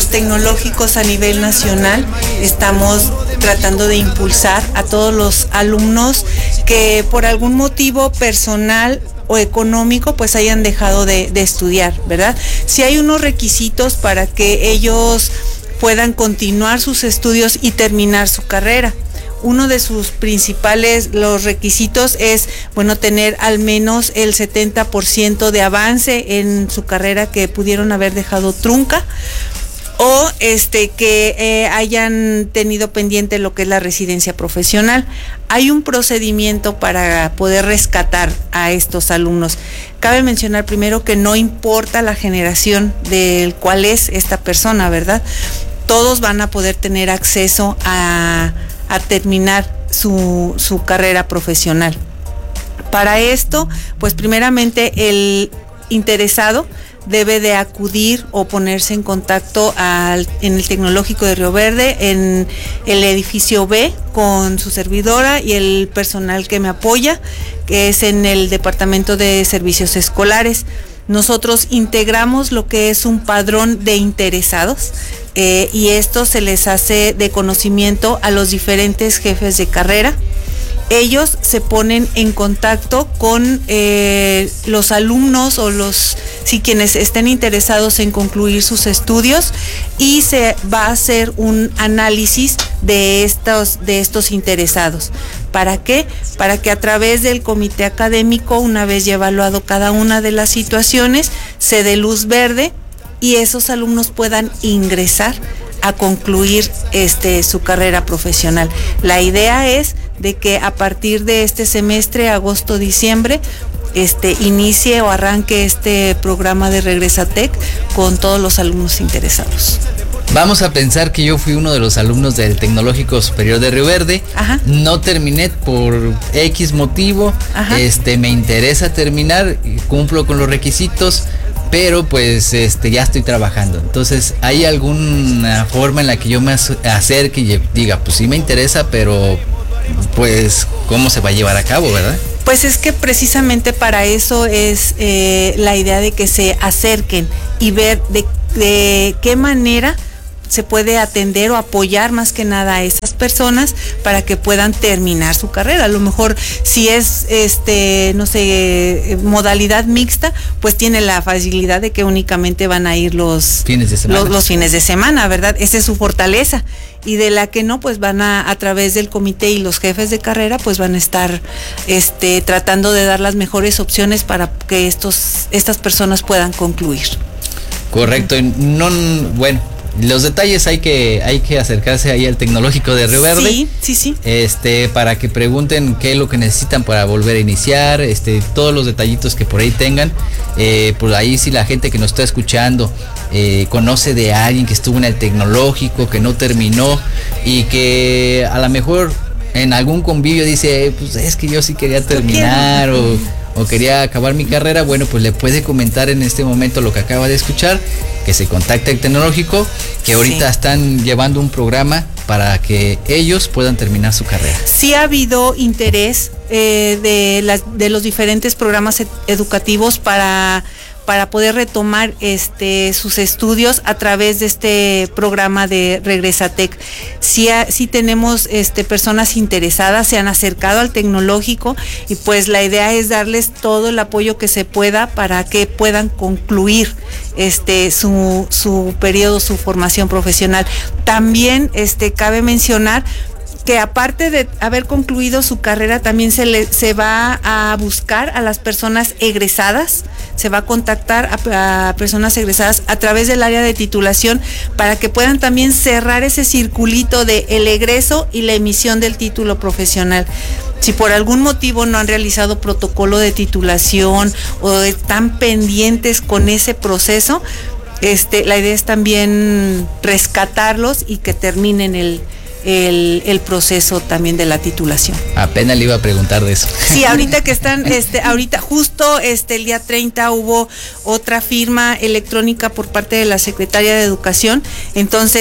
tecnológicos a nivel nacional estamos tratando de impulsar a todos los alumnos que por algún motivo personal o económico pues hayan dejado de estudiar, ¿verdad? Si hay unos requisitos para que ellos puedan continuar sus estudios y terminar su carrera. Uno de sus principales, los requisitos es, bueno, tener al menos el 70% de avance en su carrera que pudieron haber dejado trunca, o que hayan tenido pendiente lo que es la residencia profesional. Hay un procedimiento para poder rescatar a estos alumnos. Cabe mencionar primero que no importa la generación del cual es esta persona, ¿verdad? Todos van a poder tener acceso a terminar su carrera profesional. Para esto, pues primeramente el interesado debe de acudir o ponerse en contacto en el Tecnológico de Río Verde, en el edificio B, con su servidora y el personal que me apoya, que es en el Departamento de Servicios Escolares. Nosotros integramos lo que es un padrón de interesados, y esto se les hace de conocimiento a los diferentes jefes de carrera. Ellos se ponen en contacto con los alumnos o quienes estén interesados en concluir sus estudios, y se va a hacer un análisis de estos interesados. ¿Para qué? Para que a través del comité académico, una vez ya evaluado cada una de las situaciones, se dé luz verde y esos alumnos puedan ingresar a concluir su carrera profesional. La idea es de que a partir de este semestre, agosto-diciembre, inicie o arranque este programa de Regresatec con todos los alumnos interesados. Vamos a pensar que yo fui uno de los alumnos del Tecnológico Superior de Río Verde. Ajá. No terminé por X motivo. Ajá. Me interesa terminar, cumplo con los requisitos, pero pues ya estoy trabajando. Entonces, ¿hay alguna forma en la que yo me acerque y diga, pues sí me interesa, pero pues cómo se va a llevar a cabo, verdad? Pues es que precisamente para eso es la idea de que se acerquen y ver de qué manera se puede atender o apoyar más que nada a esas personas para que puedan terminar su carrera. A lo mejor si es modalidad mixta, pues tiene la facilidad de que únicamente van a ir los fines de semana, ¿verdad? Esa es su fortaleza. Y de la que no, pues van a través del comité y los jefes de carrera, pues van a estar tratando de dar las mejores opciones para que estas personas puedan concluir. Correcto. Los detalles hay que acercarse ahí al Tecnológico de Río Verde. Sí. Para que pregunten qué es lo que necesitan para volver a iniciar, todos los detallitos que por ahí tengan. Por ahí, si la gente que nos está escuchando conoce de alguien que estuvo en el Tecnológico, que no terminó y que a lo mejor en algún convivio dice, pues es que yo sí quería terminar o quería acabar mi carrera, bueno, pues le puede comentar en este momento lo que acaba de escuchar, que se contacte al Tecnológico, que ahorita están llevando un programa para que ellos puedan terminar su carrera. Sí ha habido interés de los diferentes programas educativos para poder retomar sus estudios a través de este programa de Regresatec. Sí tenemos personas interesadas, se han acercado al Tecnológico y pues la idea es darles todo el apoyo que se pueda para que puedan concluir su periodo, su formación profesional. También cabe mencionar que aparte de haber concluido su carrera, también se va a buscar a las personas egresadas, se va a contactar a personas egresadas a través del área de titulación para que puedan también cerrar ese circulito de el egreso y la emisión del título profesional. Si por algún motivo no han realizado protocolo de titulación o están pendientes con ese proceso, la idea es también rescatarlos y que terminen el proceso también de la titulación. Apenas le iba a preguntar de eso. Sí, ahorita que están, ahorita justo el día 30 hubo otra firma electrónica por parte de la Secretaría de Educación, entonces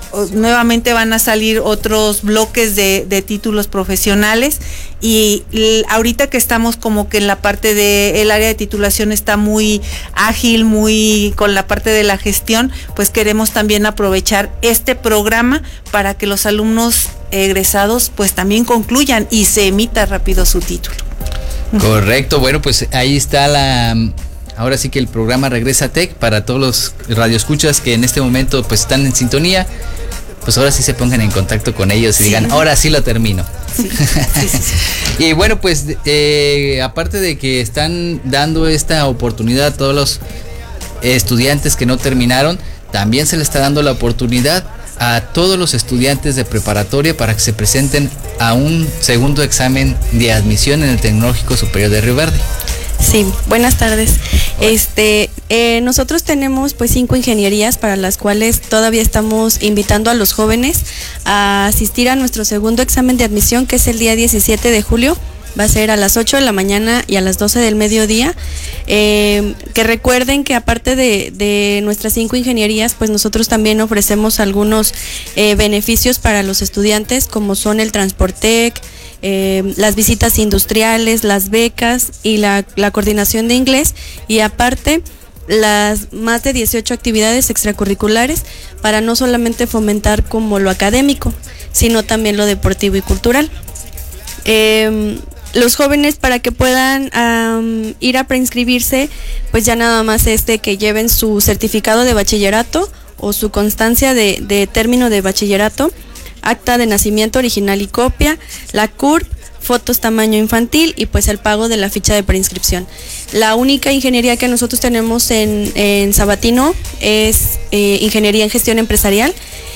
nuevamente van a salir otros bloques de títulos profesionales, y ahorita que estamos como que en la parte del área de titulación está muy ágil, muy con la parte de la gestión, pues queremos también aprovechar este programa para que los alumnos egresados pues también concluyan y se emita rápido su título. Correcto, bueno, pues ahí está ahora sí que el programa Regresa Tech para todos los radioescuchas que en este momento pues están en sintonía. Pues ahora sí se pongan en contacto con ellos y digan, ahora sí lo termino. Sí. Y bueno, pues aparte de que están dando esta oportunidad a todos los estudiantes que no terminaron, también se les está dando la oportunidad a todos los estudiantes de preparatoria para que se presenten a un segundo examen de admisión en el Tecnológico Superior de Río Verde. Sí, buenas tardes. Nosotros tenemos pues 5 ingenierías para las cuales todavía estamos invitando a los jóvenes a asistir a nuestro segundo examen de admisión, que es el día 17 de julio. Va a ser a las 8 de la mañana y a las 12 del mediodía. Que recuerden que aparte de nuestras 5 ingenierías, pues nosotros también ofrecemos algunos beneficios para los estudiantes, como son el Transportec, las visitas industriales, las becas y la coordinación de inglés, y aparte las más de 18 actividades extracurriculares para no solamente fomentar como lo académico, sino también lo deportivo y cultural. Los jóvenes, para que puedan ir a preinscribirse, pues ya nada más que lleven su certificado de bachillerato o su constancia de término de bachillerato, acta de nacimiento original y copia, la CURP, fotos tamaño infantil y pues el pago de la ficha de preinscripción. La única ingeniería que nosotros tenemos en Sabatino es Ingeniería en Gestión Empresarial,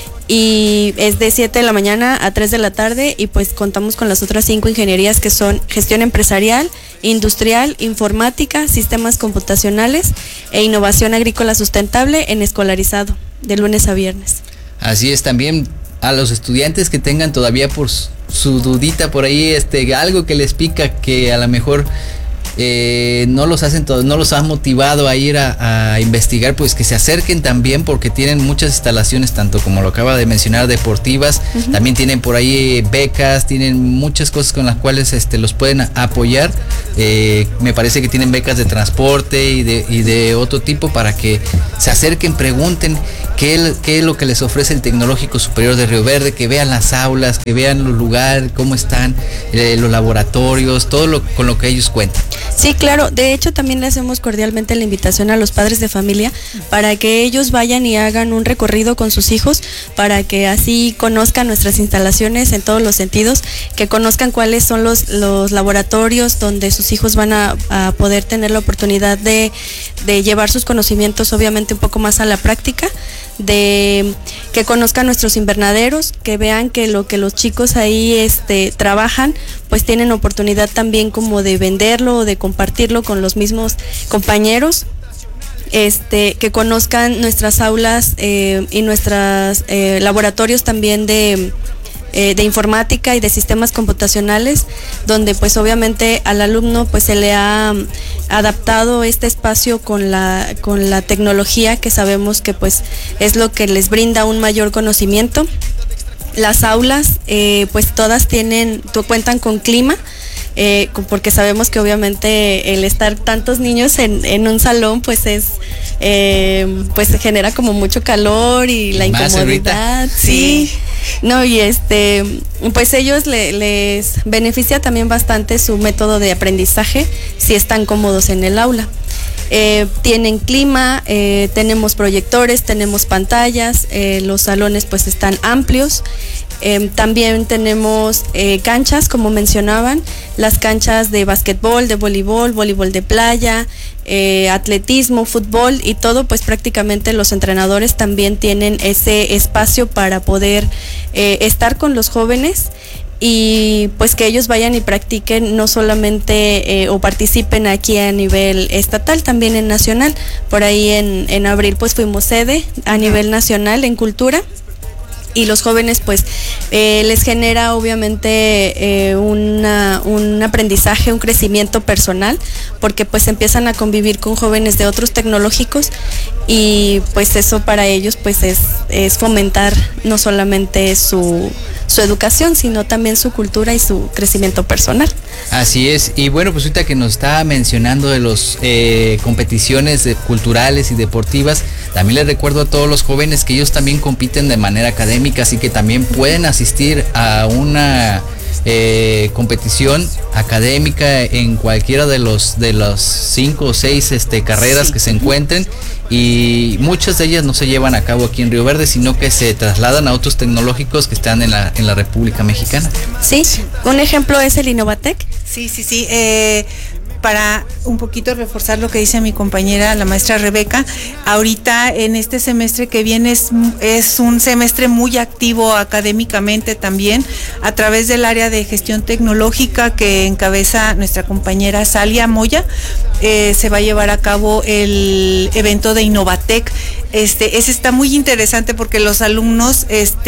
y es de 7 de la mañana a 3 de la tarde, y pues contamos con las otras 5 ingenierías que son Gestión Empresarial, Industrial, Informática, Sistemas Computacionales e Innovación Agrícola Sustentable en escolarizado, de lunes a viernes. Así es, también a los estudiantes que tengan todavía por su dudita por ahí, algo que les pica, que a lo mejor no los ha motivado a ir a investigar, pues que se acerquen también, porque tienen muchas instalaciones, tanto como lo acaba de mencionar, deportivas. Uh-huh. También tienen por ahí becas, tienen muchas cosas con las cuales los pueden apoyar. Me parece que tienen becas de transporte y de otro tipo, para que se acerquen, pregunten qué es lo que les ofrece el Tecnológico Superior de Río Verde, que vean las aulas, que vean los lugares, cómo están, los laboratorios, con lo que ellos cuentan. Sí, claro. De hecho, también le hacemos cordialmente la invitación a los padres de familia para que ellos vayan y hagan un recorrido con sus hijos, para que así conozcan nuestras instalaciones en todos los sentidos, que conozcan cuáles son los laboratorios donde sus hijos van a poder tener la oportunidad de llevar sus conocimientos, obviamente un poco más a la práctica, de que conozcan nuestros invernaderos, que vean que lo que los chicos ahí trabajan, pues tienen oportunidad también como de venderlo o de compartirlo con los mismos compañeros. Que conozcan nuestras aulas y nuestros laboratorios también de informática y de sistemas computacionales, donde pues obviamente al alumno pues se le ha adaptado este espacio con la tecnología, que sabemos que pues es lo que les brinda un mayor conocimiento. Las aulas pues todas cuentan con clima, porque sabemos que obviamente el estar tantos niños en un salón pues pues genera como mucho calor y la incomodidad. Sí. No, y pues ellos les beneficia también bastante su método de aprendizaje si están cómodos en el aula. Tienen clima, tenemos proyectores, tenemos pantallas, los salones pues están amplios. También tenemos canchas, como mencionaban, las canchas de básquetbol, de voleibol de playa, atletismo, fútbol y todo, pues prácticamente los entrenadores también tienen ese espacio para poder estar con los jóvenes, y pues que ellos vayan y practiquen no solamente o participen aquí a nivel estatal, también en nacional. Por ahí en abril pues fuimos sede a nivel nacional en cultura, y los jóvenes pues les genera obviamente un aprendizaje, un crecimiento personal, porque pues empiezan a convivir con jóvenes de otros tecnológicos y pues eso para ellos pues es fomentar no solamente su educación, sino también su cultura y su crecimiento personal. Así es, y bueno, pues ahorita que nos estaba mencionando de los competiciones culturales y deportivas, también les recuerdo a todos los jóvenes que ellos también compiten de manera académica, así que también pueden asistir a una competición académica en cualquiera de los 5 o 6 carreras que se encuentren, y muchas de ellas no se llevan a cabo aquí en Río Verde, sino que se trasladan a otros tecnológicos que están en la República Mexicana. Sí, un ejemplo es el Innovatec. Sí. Para un poquito reforzar lo que dice mi compañera, la maestra Rebeca, ahorita en este semestre que viene es un semestre muy activo académicamente también, a través del área de gestión tecnológica que encabeza nuestra compañera Salia Moya. Se va a llevar a cabo el evento de Innovatec. Ese está muy interesante porque los alumnos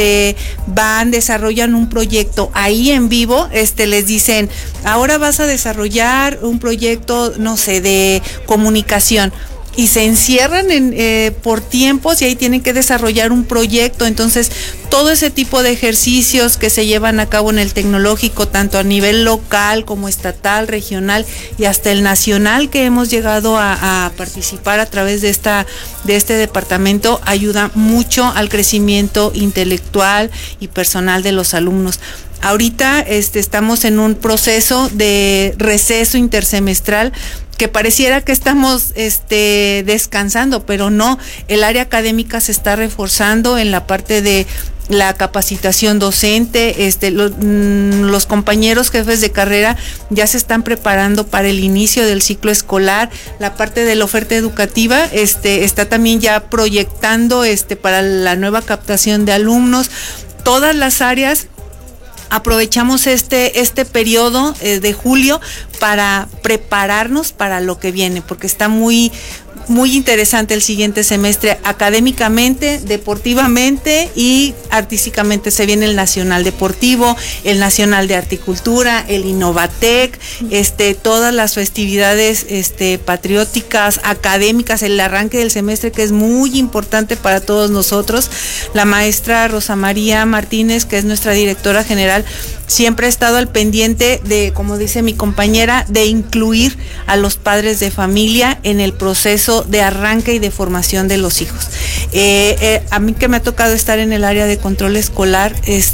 desarrollan un proyecto ahí en vivo, les dicen, ahora vas a desarrollar un proyecto, no sé, de comunicación, y se encierran por tiempos y ahí tienen que desarrollar un proyecto. Entonces todo ese tipo de ejercicios que se llevan a cabo en el tecnológico, tanto a nivel local como estatal, regional y hasta el nacional, que hemos llegado a participar a través de este departamento, ayuda mucho al crecimiento intelectual y personal de los alumnos. Ahorita estamos en un proceso de receso intersemestral que pareciera que estamos descansando, pero no, el área académica se está reforzando en la parte de la capacitación docente. Los compañeros jefes de carrera ya se están preparando para el inicio del ciclo escolar. La parte de la oferta educativa está también ya proyectando para la nueva captación de alumnos. Todas las áreas aprovechamos este periodo de julio para prepararnos para lo que viene, porque está muy interesante el siguiente semestre, académicamente, deportivamente y artísticamente. Se viene el Nacional Deportivo, el Nacional de Articultura, el Innovatec, todas las festividades patrióticas, académicas, el arranque del semestre, que es muy importante para todos nosotros. La maestra Rosa María Martínez, que es nuestra directora general, siempre ha estado al pendiente de, como dice mi compañera, de incluir a los padres de familia en el proceso de arranque y de formación de los hijos. A mí, que me ha tocado estar en el área de control escolar,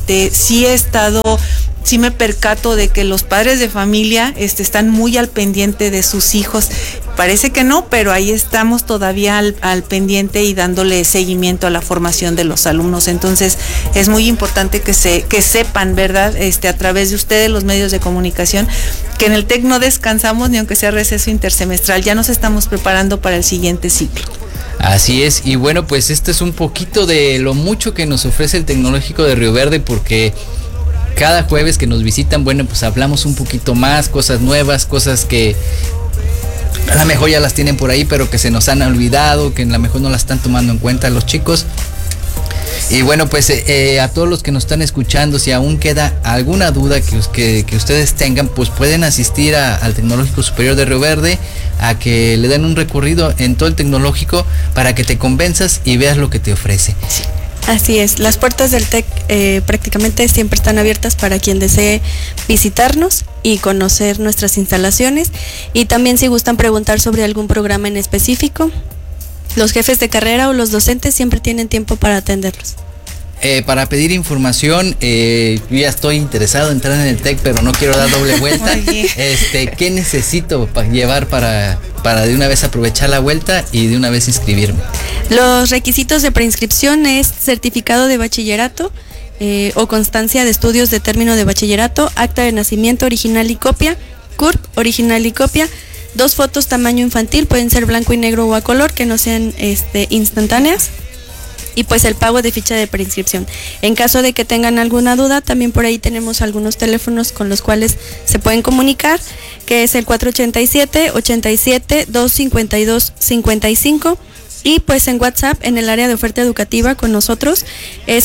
sí me percato de que los padres de familia están muy al pendiente de sus hijos. Parece que no, pero ahí estamos todavía al pendiente y dándole seguimiento a la formación de los alumnos. Entonces es muy importante que sepan, ¿verdad? A través de ustedes, los medios de comunicación, que en el TEC no descansamos ni aunque sea receso intersemestral. Ya nos estamos preparando para el siguiente ciclo. Así es, y bueno, pues este es un poquito de lo mucho que nos ofrece el Tecnológico de Río Verde, porque cada jueves que nos visitan, bueno, pues hablamos un poquito más, cosas nuevas, cosas que a lo mejor ya las tienen por ahí, pero que se nos han olvidado, que a lo mejor no las están tomando en cuenta los chicos. Y bueno, pues a todos los que nos están escuchando, si aún queda alguna duda que ustedes tengan, pues pueden asistir al Tecnológico Superior de Río Verde, a que le den un recorrido en todo el tecnológico para que te convenzas y veas lo que te ofrece. Así es, las puertas del TEC prácticamente siempre están abiertas para quien desee visitarnos y conocer nuestras instalaciones, y también si gustan preguntar sobre algún programa en específico, los jefes de carrera o los docentes siempre tienen tiempo para atenderlos. Para pedir información, yo ya estoy interesado en entrar en el TEC, pero no quiero dar doble vuelta. ¿Qué necesito llevar para de una vez aprovechar la vuelta y de una vez inscribirme? Los requisitos de preinscripción es certificado de bachillerato o constancia de estudios de término de bachillerato, acta de nacimiento original y copia, CURP original y copia, 2 fotos tamaño infantil, pueden ser blanco y negro o a color, que no sean instantáneas, y pues el pago de ficha de preinscripción. En caso de que tengan alguna duda, también por ahí tenemos algunos teléfonos con los cuales se pueden comunicar, que es el 487-87-252-55 Y pues en WhatsApp, en el área de oferta educativa con nosotros, es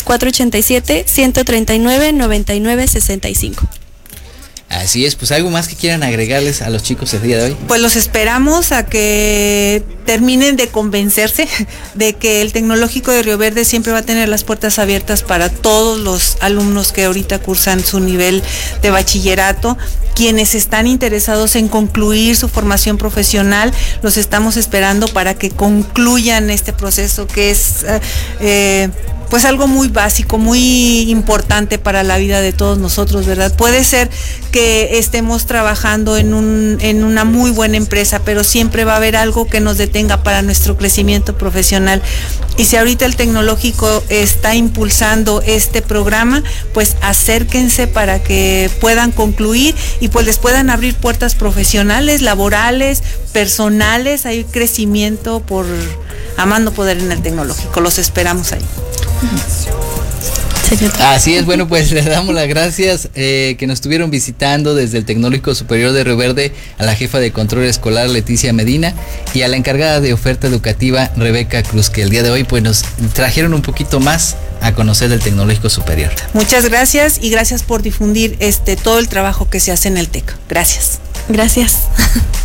487-139-9965. Así es, pues algo más que quieran agregarles a los chicos el día de hoy. Pues los esperamos a que terminen de convencerse de que el Tecnológico de Río Verde siempre va a tener las puertas abiertas para todos los alumnos que ahorita cursan su nivel de bachillerato. Quienes están interesados en concluir su formación profesional, los estamos esperando para que concluyan este proceso que es pues algo muy básico, muy importante para la vida de todos nosotros, ¿verdad? Puede ser que estemos trabajando en una muy buena empresa, pero siempre va a haber algo que nos detenga para nuestro crecimiento profesional. Y si ahorita el Tecnológico está impulsando este programa, pues acérquense para que puedan concluir y pues les puedan abrir puertas profesionales, laborales, personales. Hay crecimiento por amando poder en el Tecnológico. Los esperamos ahí. Así es, bueno, pues les damos las gracias que nos estuvieron visitando desde el Tecnológico Superior de Río Verde, a la jefa de control escolar Leticia Medina y a la encargada de oferta educativa Rebeca Cruz, que el día de hoy pues nos trajeron un poquito más a conocer del Tecnológico Superior. Muchas gracias y gracias por difundir todo el trabajo que se hace en el TEC. Gracias. Gracias.